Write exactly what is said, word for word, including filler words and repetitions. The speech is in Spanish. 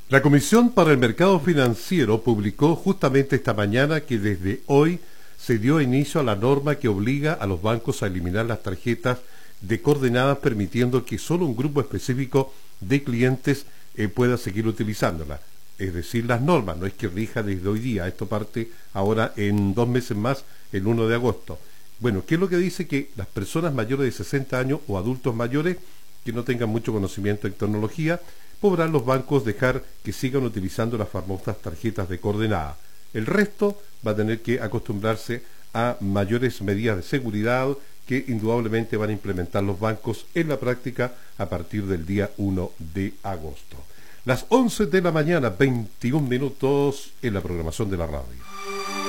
La Comisión para el Mercado Financiero publicó justamente esta mañana que desde hoy se dio inicio a la norma que obliga a los bancos a eliminar las tarjetas de coordenadas, permitiendo que solo un grupo específico de clientes eh, pueda seguir utilizándolas. Es decir, las normas, no es que rija desde hoy día, esto parte ahora en dos meses más, el uno de agosto. Bueno, ¿qué es lo que dice? Que las personas mayores de sesenta años o adultos mayores que no tengan mucho conocimiento en tecnología, podrán los bancos dejar que sigan utilizando las famosas tarjetas de coordenada. El resto va a tener que acostumbrarse a mayores medidas de seguridad que indudablemente van a implementar los bancos en la práctica a partir del día uno de agosto. Las once de la mañana, veintiún minutos en la programación de la radio.